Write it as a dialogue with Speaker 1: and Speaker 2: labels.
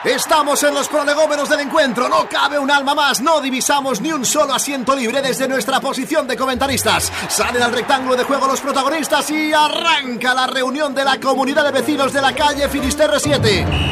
Speaker 1: Estamos en los prolegómenos del encuentro, no cabe un alma más, no divisamos ni un solo asiento libre desde nuestra posición de comentaristas. Salen al rectángulo de juego los protagonistas y arranca la reunión de la comunidad de vecinos de la calle Finisterre 7.